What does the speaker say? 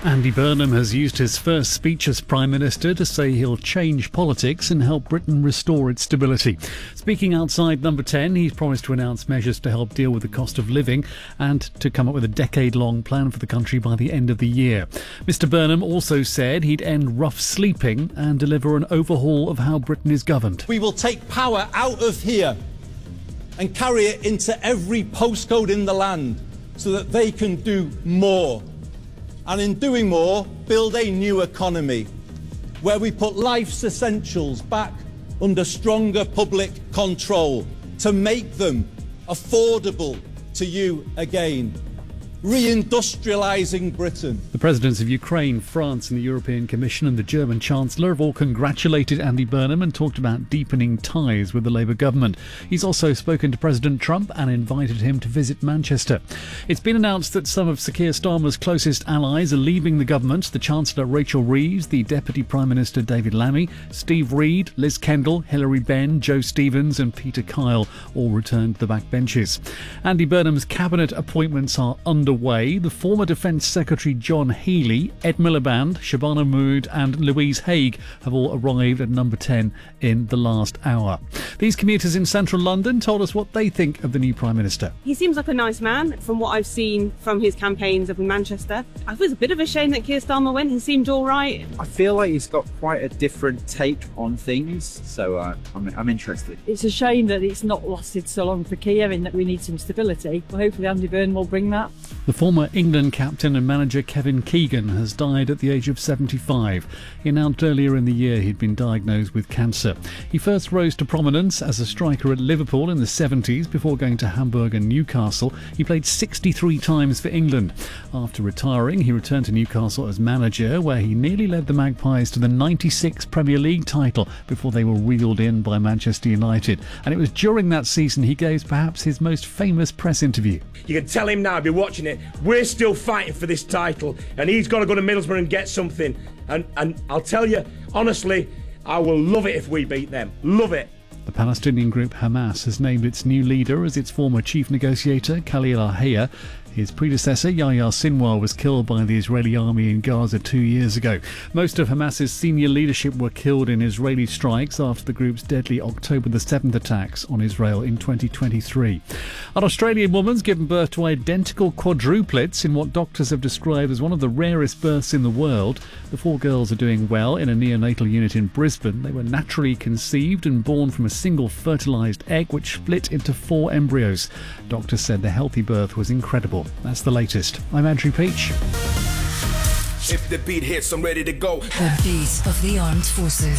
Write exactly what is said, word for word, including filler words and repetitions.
Andy Burnham has used his first speech as Prime Minister to say he'll change politics and help Britain restore its stability. Speaking outside Number ten, he's promised to announce measures to help deal with the cost of living and to come up with a decade-long plan for the country by the end of the year. Mister Burnham also said he'd end rough sleeping and deliver an overhaul of how Britain is governed. We will take power out of here and carry it into every postcode in the land so that they can do more. And in doing more, build a new economy where we put life's essentials back under stronger public control to make them affordable to you again. Reindustrialising Britain. The presidents of Ukraine, France and the European Commission and the German Chancellor have all congratulated Andy Burnham and talked about deepening ties with the Labour government. He's also spoken to President Trump and invited him to visit Manchester. It's been announced that some of Sir Keir Starmer's closest allies are leaving the government. The Chancellor Rachel Reeves, the Deputy Prime Minister David Lammy, Steve Reid, Liz Kendall, Hilary Benn, Joe Stevens and Peter Kyle all returned to the backbenches. Andy Burnham's cabinet appointments are under Way. The former Defence Secretary John Healey, Ed Miliband, Shabana Mahmood and Louise Haigh have all arrived at Number ten in the last hour. These commuters in central London told us what they think of the new Prime Minister. He seems like a nice man from what I've seen from his campaigns up in Manchester. I thought it was a bit of a shame that Keir Starmer went. He seemed all right. I feel like he's got quite a different take on things, so uh, I'm, I'm interested. It's a shame that it's not lasted so long for Keir in that we need some stability. Well, hopefully Andy Burnham will bring that. The former England captain and manager Kevin Keegan has died at the age of seventy-five. He announced earlier in the year he'd been diagnosed with cancer. He first rose to prominence as a striker at Liverpool in the seventies before going to Hamburg and Newcastle. He played sixty-three times for England. After retiring, he returned to Newcastle as manager, where he nearly led the Magpies to the ninety-six Premier League title before they were reeled in by Manchester United. And it was during that season he gave perhaps his most famous press interview. You can tell him now, I'll be watching it, we're still fighting for this title and he's got to go to Middlesbrough and get something. And, and I'll tell you, honestly, I will love it if we beat them. Love it. The Palestinian group Hamas has named its new leader as its former chief negotiator, Khalil al-Hayya. His predecessor, Yahya Sinwar, was killed by the Israeli army in Gaza two years ago. Most of Hamas's senior leadership were killed in Israeli strikes after the group's deadly October the seventh attacks on Israel in twenty twenty-three. An Australian woman's given birth to identical quadruplets in what doctors have described as one of the rarest births in the world. The four girls are doing well in a neonatal unit in Brisbane. They were naturally conceived and born from a single fertilised egg which split into four embryos. Doctors said the healthy birth was incredible. That's the latest. I'm Andrew Peach. If the beat hits, I'm ready to go. The beat of the armed forces.